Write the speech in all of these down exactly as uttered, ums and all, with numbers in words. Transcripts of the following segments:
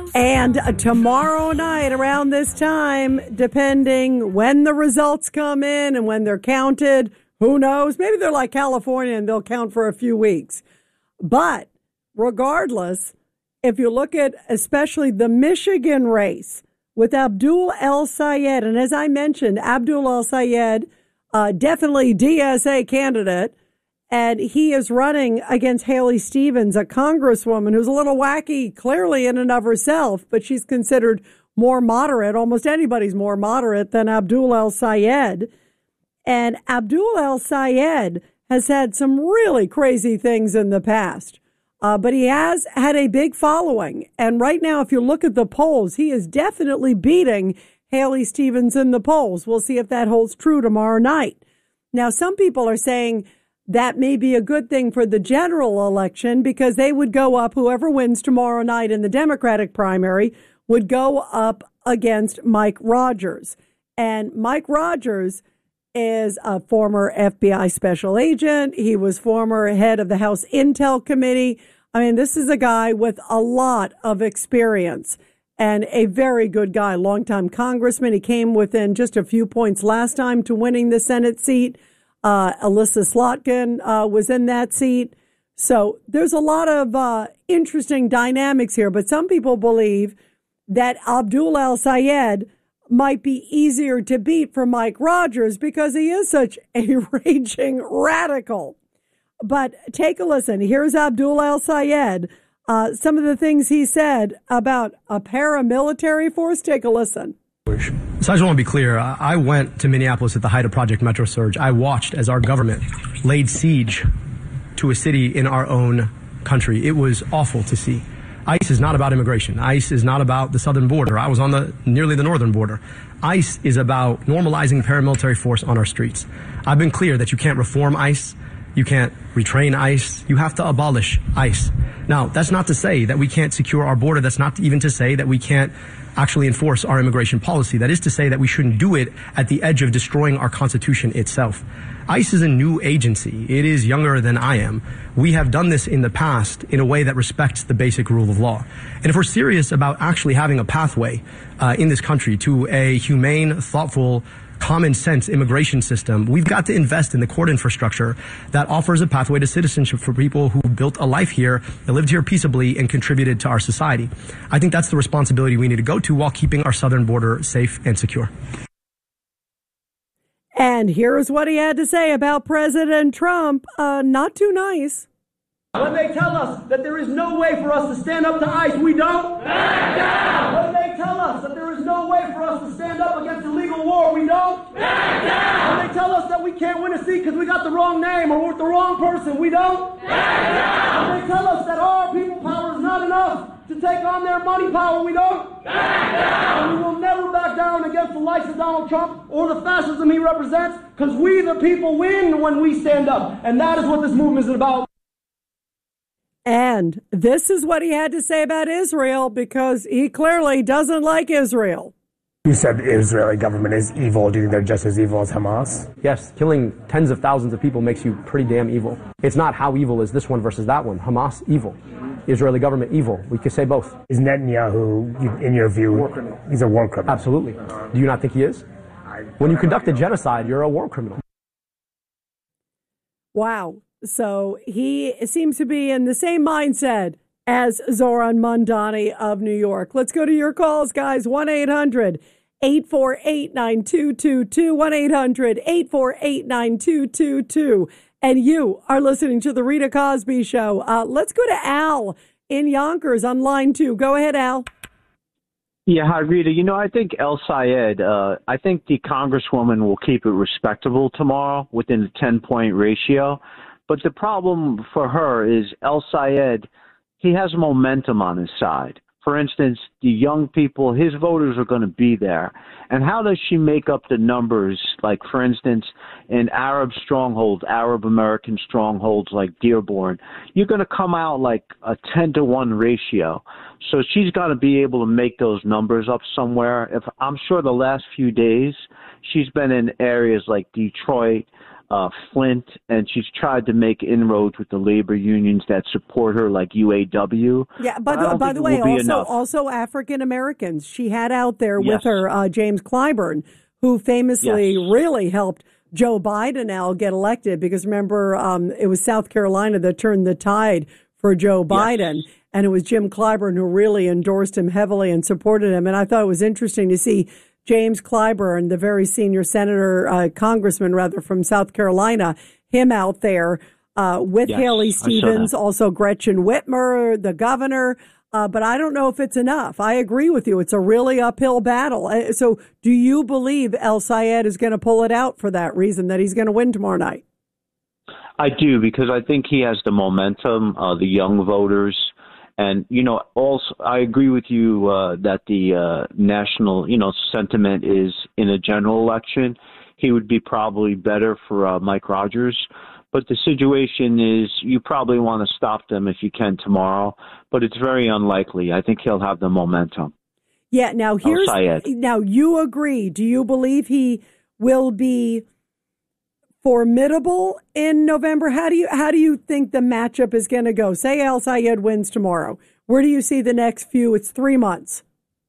And tomorrow night around this time, depending when the results come in and when they're counted, who knows? Maybe they're like California and they'll count for a few weeks. But regardless, if you look at especially the Michigan race with Abdul El-Sayed, and as I mentioned, Abdul El-Sayed, uh, definitely D S A candidate, and he is running against Haley Stevens, a congresswoman who's a little wacky, clearly in and of herself, but she's considered more moderate. Almost anybody's more moderate than Abdul El-Sayed. And Abdul El-Sayed has had some really crazy things in the past, uh, but he has had a big following. And right now, if you look at the polls, he is definitely beating Haley Stevens in the polls. We'll see if that holds true tomorrow night. Now, some people are saying that may be a good thing for the general election because they would go up, whoever wins tomorrow night in the Democratic primary would go up against Mike Rogers. And Mike Rogers is a former F B I special agent. He was former head of the House Intel Committee. I mean, this is a guy with a lot of experience and a very good guy, longtime congressman. He came within just a few points last time to winning the Senate seat. Uh, Alyssa Slotkin uh, was in that seat. So there's a lot of uh, interesting dynamics here. But some people believe that Abdul El-Sayed might be easier to beat for Mike Rogers because he is such a raging radical. But take a listen. Here's Abdul El-Sayed. Uh, some of the things he said about a paramilitary force. Take a listen. So I just want to be clear. I went to Minneapolis at the height of Project Metro Surge. I watched as our government laid siege to a city in our own country. It was awful to see. ICE is not about immigration. ICE is not about the southern border. I was on the nearly the northern border. ICE is about normalizing paramilitary force on our streets. I've been clear that you can't reform ICE. You can't retrain ICE. You have to abolish ICE. Now, that's not to say that we can't secure our border. That's not even to say that we can't actually enforce our immigration policy. That is to say that we shouldn't do it at the edge of destroying our Constitution itself. ICE is a new agency. It is younger than I am. We have done this in the past in a way that respects the basic rule of law. And if we're serious about actually having a pathway uh, in this country to a humane, thoughtful, common sense immigration system, we've got to invest in the court infrastructure that offers a pathway to citizenship for people who built a life here, that lived here peaceably, and contributed to our society. I think that's the responsibility we need to go to while keeping our southern border safe and secure. And here's what he had to say about President Trump. Uh, not too nice. When they tell us that there is no way for us to stand up to ICE, we don't back down. When they tell us that there is no way for us to stand up against illegal war, we don't back down. When they tell us that we can't win a seat because we got the wrong name or with the wrong person, we don't back down. When they tell us that our people power is not enough to take on their money power, we don't back down. And we will never back down against the likes of Donald Trump or the fascism he represents, because we the people win when we stand up. And that is what this movement is about. And this is what he had to say about Israel, because he clearly doesn't like Israel. You said the Israeli government is evil. Do you think they're just as evil as Hamas? Yes, killing tens of thousands of people makes you pretty damn evil. It's not how evil is this one versus that one. Hamas, evil. Israeli government, evil. We could say both. Is Netanyahu, in your view, war criminal? He's a war criminal? Absolutely. Do you not think he is? When you conduct a genocide, you're a war criminal. Wow. So he seems to be in the same mindset as Zoran Mondani of New York. Let's go to your calls, guys. one eight hundred eight four eight nine two two two. one eight hundred eight four eight nine two two two. And you are listening to The Rita Cosby Show. Uh, let's go to Al in Yonkers on line two. Go ahead, Al. Yeah, hi, Rita. You know, I think El-Sayed, uh, I think the Congresswoman will keep it respectable tomorrow within the ten-point ratio. But the problem for her is El-Sayed, he has momentum on his side. For instance, the young people, his voters are going to be there. And how does she make up the numbers? Like, for instance, in Arab strongholds, Arab American strongholds like Dearborn, you're going to come out like a ten to one ratio. So she's got to be able to make those numbers up somewhere. If I'm sure the last few days she's been in areas like Detroit, uh, Flint, and she's tried to make inroads with the labor unions that support her, like U A W. Yeah, by the, by the way, also also African Americans. She had out there yes. with her uh, James Clyburn, who famously yes. really helped Joe Biden now get elected, because remember, um, it was South Carolina that turned the tide for Joe Biden. Yes. And it was Jim Clyburn who really endorsed him heavily and supported him. And I thought it was interesting to see James Clyburn, the very senior senator, uh, congressman rather, from South Carolina, him out there uh, with yes, Haley Stevens, also Gretchen Whitmer, the governor. Uh, but I don't know if it's enough. I agree with you. It's a really uphill battle. Uh, so do you believe El Sayed is going to pull it out for that reason, that he's going to win tomorrow night? I do, because I think he has the momentum, uh, the young voters. And, you know, also, I agree with you uh, that the uh, national, you know, sentiment is in a general election, he would be probably better for uh, Mike Rogers. But the situation is you probably want to stop them if you can tomorrow, but it's very unlikely. I think he'll have the momentum. Yeah. Now here's now you agree. Do you believe he will be formidable in November? How do you how do you think the matchup is going to go? Say El Sayed wins tomorrow. Where do you see the next few? It's three months.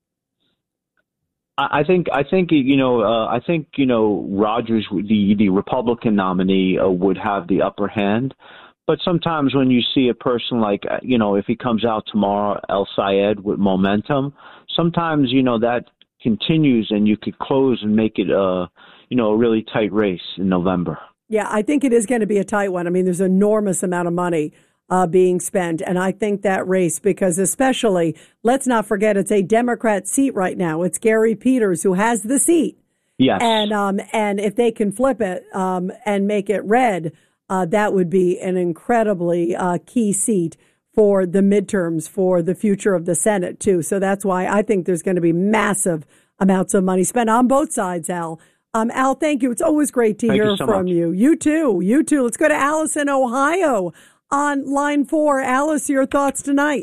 I think I think you know uh, I think you know Rogers, the the Republican nominee, uh, would have the upper hand. But sometimes when you see a person like you know if he comes out tomorrow, El Sayed, with momentum, sometimes you know that continues and you could close and make it uh you know a really tight race in November. Yeah, I think it is going to be a tight one. I mean, there's an enormous amount of money Uh, being spent. And I think that race, because especially, let's not forget, it's a Democrat seat right now. It's Gary Peters who has the seat. Yes. And, um, and if they can flip it um, and make it red, uh, that would be an incredibly uh, key seat for the midterms, for the future of the Senate, too. So that's why I think there's going to be massive amounts of money spent on both sides, Al. Um, Al, thank you. It's always great to thank hear you so from much. you. You too. You too. Let's go to Alice in Ohio on line four. Alice, your thoughts tonight?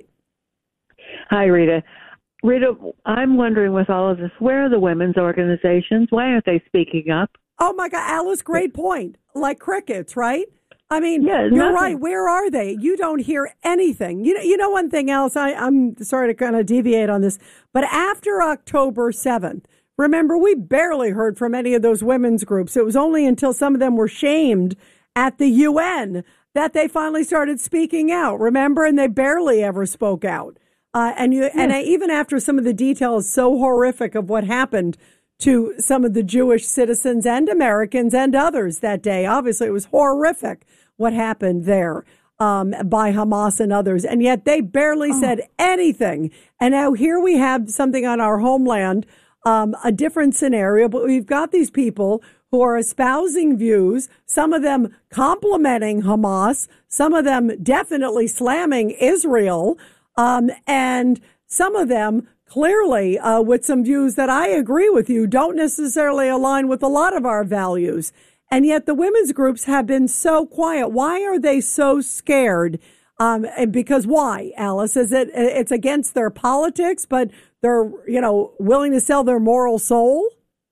Hi, Rita. Rita, I'm wondering with all of this, where are the women's organizations? Why aren't they speaking up? Oh, my God, Alice, great point. Like crickets, right? I mean, yeah, you're nothing. right. Where are they? You don't hear anything. You know, you know one thing, Alice, I, I'm sorry to kind of deviate on this, but after October seventh, remember, we barely heard from any of those women's groups. It was only until some of them were shamed at the U N that they finally started speaking out, remember? And they barely ever spoke out. Uh, and you, yes. and I, even after some of the details so horrific of what happened to some of the Jewish citizens and Americans and others that day, obviously it was horrific what happened there um, by Hamas and others. And yet they barely oh. said anything. And now here we have something on our homeland, um, a different scenario, but we've got these people who are espousing views, some of them complimenting Hamas, some of them definitely slamming Israel, um, and some of them clearly uh, with some views that I agree with you don't necessarily align with a lot of our values. And yet the women's groups have been so quiet. Why are they so scared? Um, and because why, Alice? Is it it's against their politics, but they're, you know, willing to sell their moral soul?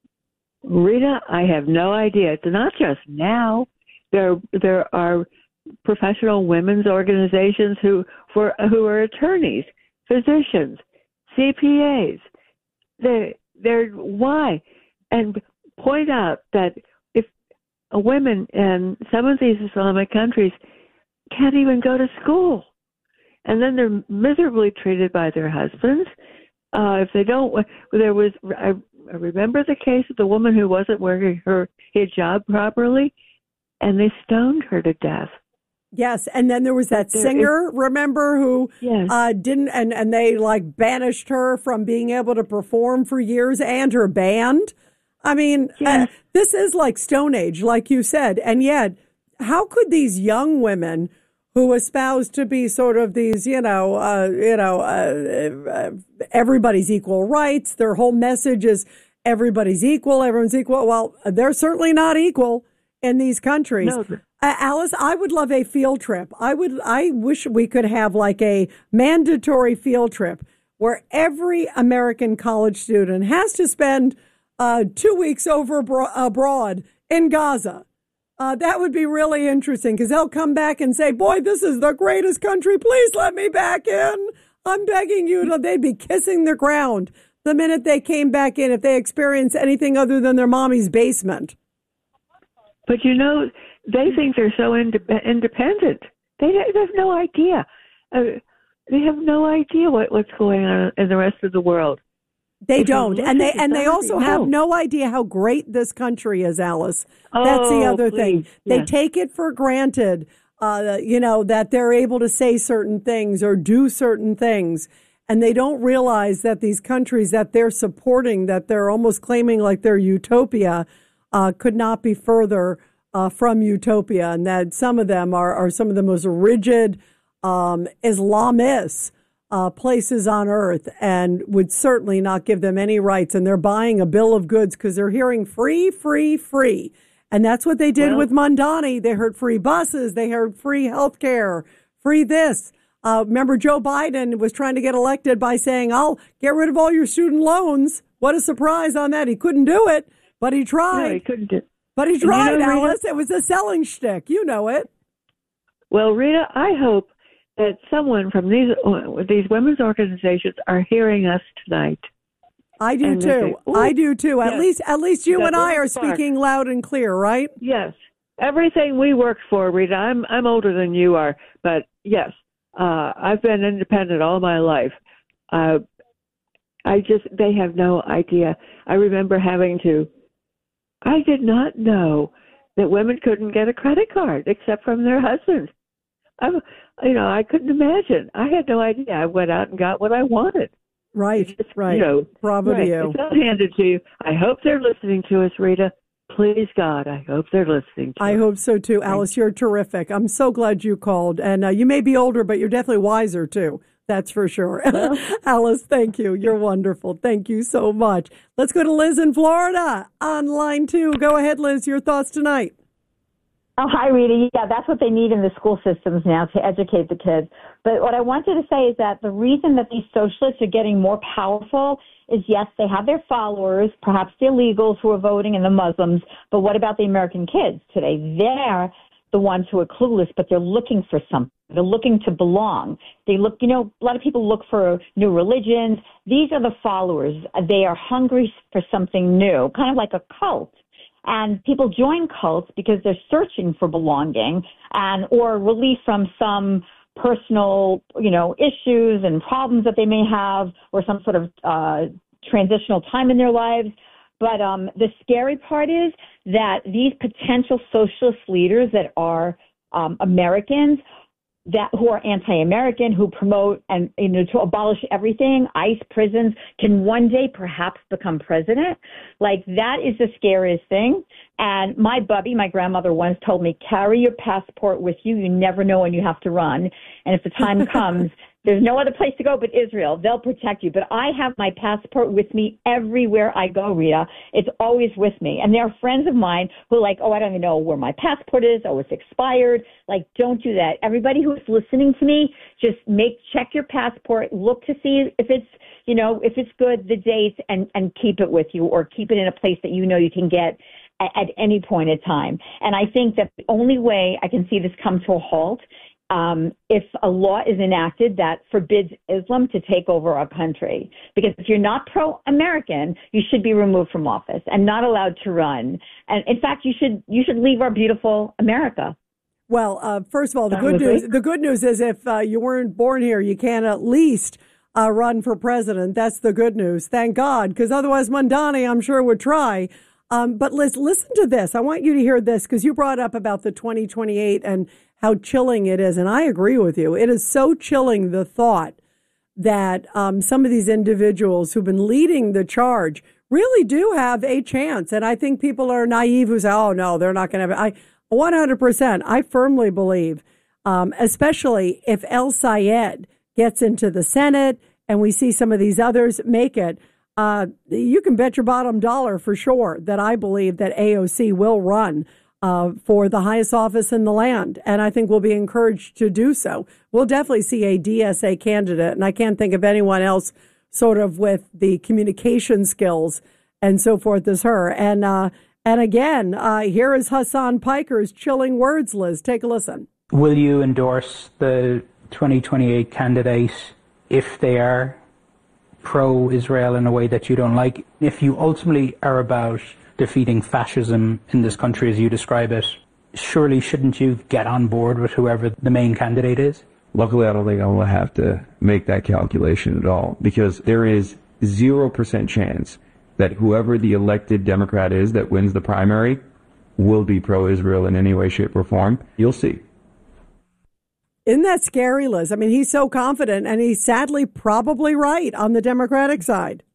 Rita, I have no idea. It's not just now. There, there are professional women's organizations who, for who are attorneys, physicians, C P As. They, they're why, and point out that if a women in some of these Islamic countries can't even go to school, and then they're miserably treated by their husbands. Uh, if they don't, there was. I, I remember the case of the woman who wasn't wearing her hijab properly, and they stoned her to death. Yes, and then there was that there singer, is, remember, who yes. uh, didn't, and, and they like banished her from being able to perform for years, and her band. I mean, yes. uh, this is like Stone Age, like you said, and yet, how could these young women who espouse to be sort of these, you know, uh, you know, uh, uh, everybody's equal rights. Their whole message is everybody's equal, everyone's equal. Well, they're certainly not equal in these countries. No. Uh, Alice, I would love a field trip. I would. I wish we could have like a mandatory field trip where every American college student has to spend uh, two weeks over abro- abroad in Gaza. Uh, that would be really interesting because they'll come back and say, boy, this is the greatest country. Please let me back in. I'm begging you to. They'd be kissing the ground the minute they came back in if they experienced anything other than their mommy's basement. But, you know, they think they're so ind- independent. They, they have no idea. Uh, they have no idea what, what's going on in the rest of the world. They if don't, and they and they also have no idea how great this country is, Alice. Oh, That's the other please. thing. Yeah. They take it for granted, uh, you know, that they're able to say certain things or do certain things, and they don't realize that these countries that they're supporting, that they're almost claiming like they're utopia, uh, could not be further uh, from utopia, and that some of them are, are some of the most rigid um, Islamists. Uh, places on earth, and would certainly not give them any rights. And they're buying a bill of goods because they're hearing free, free, free. And that's what they did well, with Mondani. They heard free buses. They heard free health care, free this. Uh, remember, Joe Biden was trying to get elected by saying, I'll get rid of all your student loans. What a surprise on that. He couldn't do it, but he tried. No, he couldn't do it. But he tried, you know, Alice. Rita, it was a selling shtick. You know it. Well, Rita, I hope that someone from these these women's organizations are hearing us tonight. I do and too. say, I do too. At yes. least, at least you That and I are spark. speaking loud and clear, right? Yes. Everything we work for, Rita. I'm I'm older than you are, but yes, uh, I've been independent all my life. Uh, I just they have no idea. I remember having to. I did not know that women couldn't get a credit card except from their husband. I, you know, I couldn't imagine. I had no idea. I went out and got what I wanted. Right, It's, right. You know, Bravo right. to you. It's not handed to you. I hope they're listening to us, Rita. Please, God, I hope they're listening to I us. hope so too, Alice. You're terrific. I'm so glad you called, and uh, you may be older, but you're definitely wiser too. That's for sure. Well, Alice, thank you. You're wonderful. Thank you so much. Let's go to Liz in Florida on line two. Go ahead, Liz. Your thoughts tonight. Oh, hi, Rita. Yeah, that's what they need in the school systems now to educate the kids. But what I wanted to say is that the reason that these socialists are getting more powerful is, yes, they have their followers, perhaps the illegals who are voting and the Muslims, but what about the American kids today? They're the ones who are clueless, but they're looking for something. They're looking to belong. They look, you know, a lot of people look for new religions. These are the followers. They are hungry for something new, kind of like a cult. And people join cults because they're searching for belonging and or relief from some personal, you know, issues and problems that they may have or some sort of uh, transitional time in their lives. But um, the scary part is that these potential socialist leaders that are um, Americans that who are anti-American, who promote and, you know, to abolish everything, ICE, prisons, can one day perhaps become president. Like, that is the scariest thing. And my bubby, my grandmother once told me, carry your passport with you. You never know when you have to run. And if the time comes, there's no other place to go but Israel. They'll protect you. But I have my passport with me everywhere I go, Rita. It's always with me. And there are friends of mine who are like, oh, I don't even know where my passport is. Oh, it's expired. Like, don't do that. Everybody who's listening to me, just make check your passport, look to see if it's, you know, if it's good, the dates, and, and keep it with you or keep it in a place that you know you can get at, at any point in time. And I think that the only way I can see this come to a halt Um, if a law is enacted that forbids Islam to take over our country. Because if you're not pro-American, you should be removed from office and not allowed to run. And in fact, you should you should leave our beautiful America. Well, uh, first of all, the good news the good news is if uh, you weren't born here, you can at least uh, run for president. That's the good news. Thank God, because otherwise Mondani, I'm sure, would try. Um, but Liz, listen to this. I want you to hear this because you brought up about the twenty twenty-eight and how chilling it is. And I agree with you. It is so chilling, the thought that um, some of these individuals who've been leading the charge really do have a chance. And I think people are naive who say, oh, no, they're not going to have it. I one hundred percent. I firmly believe, um, especially if El Sayed gets into the Senate and we see some of these others make it, uh, you can bet your bottom dollar for sure that I believe that A O C will run Uh, for the highest office in the land. And I think we'll be encouraged to do so. We'll definitely see a D S A candidate. And I can't think of anyone else sort of with the communication skills and so forth as her. And, uh, And again, uh, here is Hassan Piker's chilling words, Liz. Take a listen. Will you endorse the twenty twenty-eight candidate if they are pro-Israel in a way that you don't like? If you ultimately are about defeating fascism in this country as you describe it, surely shouldn't you get on board with whoever the main candidate is? Luckily, I don't think I will have to make that calculation at all, because there is zero percent chance that whoever the elected Democrat is that wins the primary will be pro-Israel in any way, shape, or form. You'll see. Isn't that scary, Liz? I mean, he's so confident, and he's sadly probably right on the Democratic side.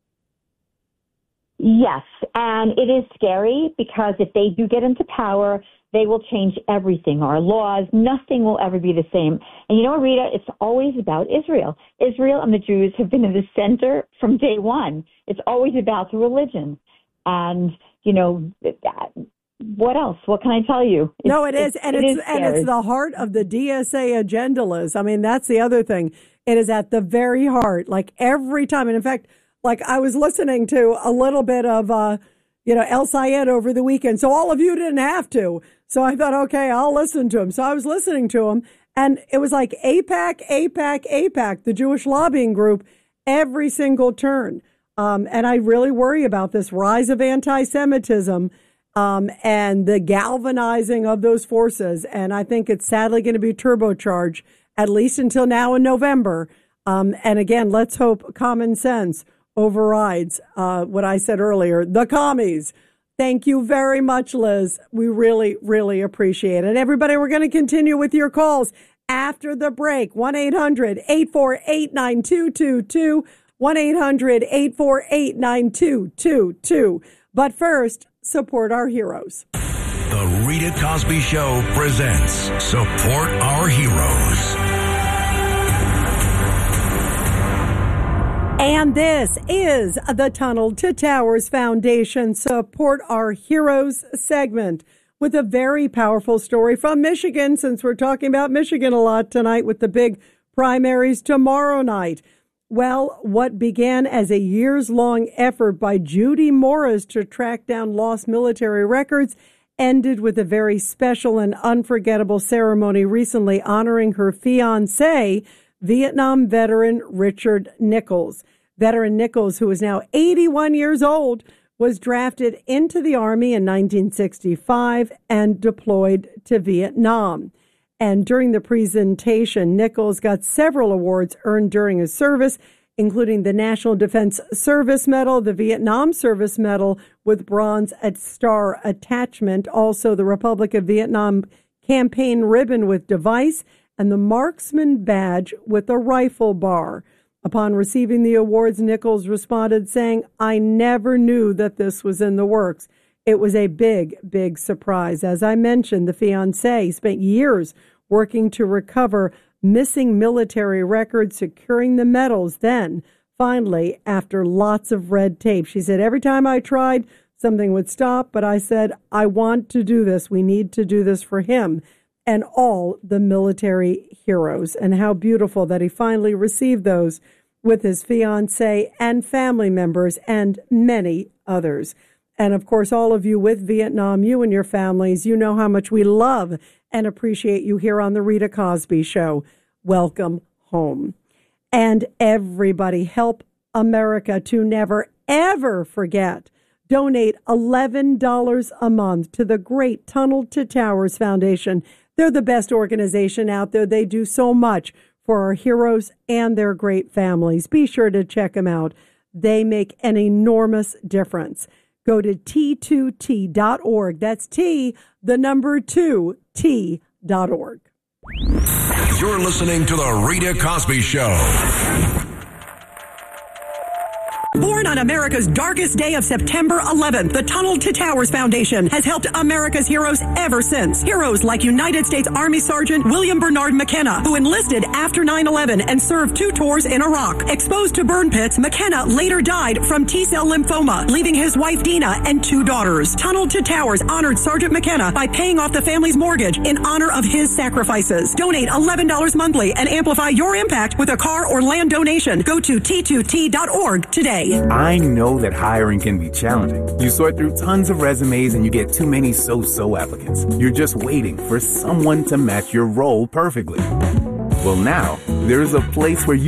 Yes, and it is scary because if they do get into power, they will change everything, our laws. Nothing will ever be the same. And you know what, Rita? It's always about Israel. Israel and the Jews have been in the center from day one. It's always about the religion. And, you know, that, what else? What can I tell you? It's, no, it is. It's, and it it's is and it's the heart of the D S A agenda, Liz. I mean, that's the other thing. It is at the very heart, like every time. And in fact, like I was listening to a little bit of, uh, you know, El Sayed over the weekend. So all of you didn't have to. So I thought, okay, I'll listen to him. So I was listening to him, and it was like AIPAC, AIPAC, AIPAC, the Jewish lobbying group, every single turn. Um, and I really worry about this rise of anti-Semitism um, and the galvanizing of those forces. And I think it's sadly going to be turbocharged, at least until now in November. Um, and again, let's hope common sense overrides uh, what I said earlier, the commies. Thank you very much, Liz. We really, really appreciate it. Everybody, we're going to continue with your calls after the break. one eight hundred eight four eight nine two two two. one eight hundred eight four eight nine two two two. But first, support our heroes. The Rita Cosby Show presents Support Our Heroes. And this is the Tunnel to Towers Foundation Support Our Heroes segment with a very powerful story from Michigan, since we're talking about Michigan a lot tonight with the big primaries tomorrow night. Well, what began as a years-long effort by Judy Morris to track down lost military records ended with a very special and unforgettable ceremony recently honoring her fiancé, Vietnam veteran Richard Nichols. Veteran Nichols, who is now eighty-one years old, was drafted into the Army in nineteen sixty-five and deployed to Vietnam. And during the presentation, Nichols got several awards earned during his service, including the National Defense Service Medal, the Vietnam Service Medal with Bronze Star Attachment, also the Republic of Vietnam Campaign Ribbon with device, and the Marksman Badge with a rifle bar. Upon receiving the awards, Nichols responded saying, "I never knew that this was in the works. It was a big, big surprise." As I mentioned, the fiancé spent years working to recover missing military records, securing the medals. Then, finally, after lots of red tape, she said, "Every time I tried, something would stop, but I said, I want to do this. We need to do this for him and all the military heroes." And how beautiful that he finally received those with his fiancée and family members and many others. And of course, all of you with Vietnam, you and your families, you know how much we love and appreciate you here on the Rita Cosby Show. Welcome home. And everybody, help America to never, ever forget. Donate eleven dollars a month to the great Tunnel to Towers Foundation. They're the best organization out there. They do so much for our heroes and their great families. Be sure to check them out. They make an enormous difference. Go to T two T dot org. That's T, the number two, T dot org. You're listening to The Rita Cosby Show. Born on America's darkest day of September eleventh, the Tunnel to Towers Foundation has helped America's heroes ever since. Heroes like United States Army Sergeant William Bernard McKenna, who enlisted after nine eleven and served two tours in Iraq. Exposed to burn pits, McKenna later died from T-cell lymphoma, leaving his wife Dina and two daughters. Tunnel to Towers honored Sergeant McKenna by paying off the family's mortgage in honor of his sacrifices. Donate eleven dollars monthly and amplify your impact with a car or land donation. Go to T two T dot org today. today. I know that hiring can be challenging. You sort through tons of resumes and you get too many so-so applicants. You're just waiting for someone to match your role perfectly. Well, now, there's a place where you